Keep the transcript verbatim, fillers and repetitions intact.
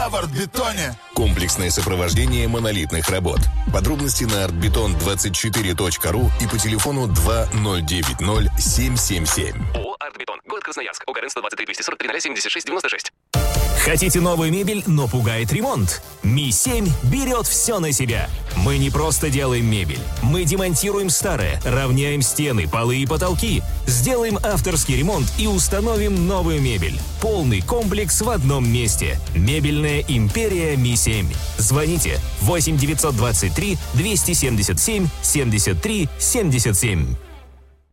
в Артбетоне. Комплексное сопровождение монолитных работ. Подробности на артбетон двадцать четыре точка ру и по телефону два ноль девять ноль семь семь семь. ООО «Артбетон». Город Красноярск. ОГРН сто двадцать три двести сорок три семьдесят шесть девяносто шесть. Хотите новую мебель, но пугает ремонт? Ми семь берет все на себя. Мы не просто делаем мебель. Мы демонтируем старое, равняем стены, полы и потолки. Сделаем авторский ремонт и установим новую мебель. Полный комплекс в одном месте. Мебельная империя Ми семь. Звоните восемь девятьсот двадцать три двести семьдесят семь семьдесят три семьдесят семь.